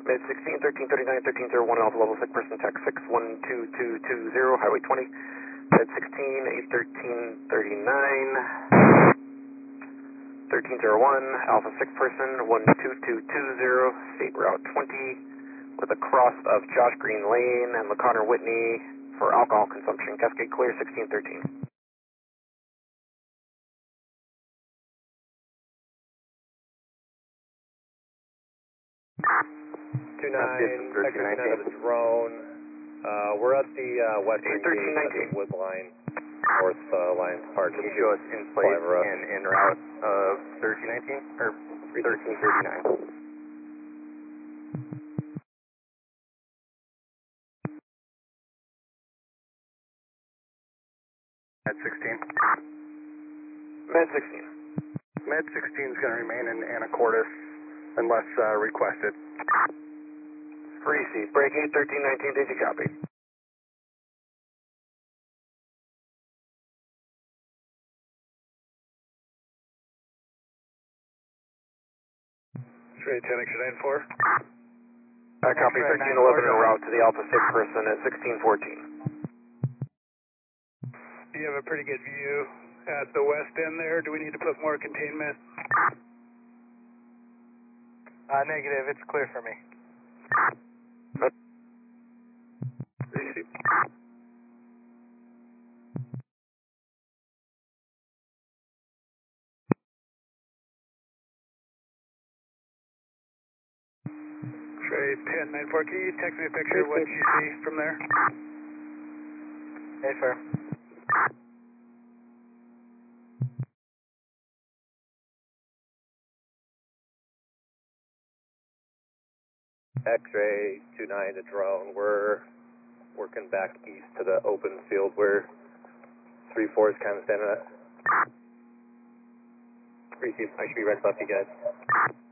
Mid 16, 1339, 1301, Alpha level sick person, tech 61220, Highway 20. Mid 16, 81339, 1301, Alpha sick person, 12220, State Route 20, with a cross of Josh Green Lane and LaConner Whitney for alcohol consumption. Cascade clear, 1613. 29, exiting out of the drone. We're at the western gate of the wood line, north Lions Park. Can you show us in place and en route of 1319 or 1339? Med 16. Med 16. Med 16 is going to remain in Anacortes unless requested. Free seat. Break 8, 1319, did you copy? Straight 10, exit 94. Copy 1311 en route to the Alpha sick person at 1614. Do you have a pretty good view at the west end there? Do we need to put more containment? Negative, it's clear for me. Receive. Trade 1094, can you text me a picture of what you see from there? Hey, sir. X-ray 29 to drone. We're working back east to the open field where 3-4 is kind of standing at. Receive, I should be right above you guys.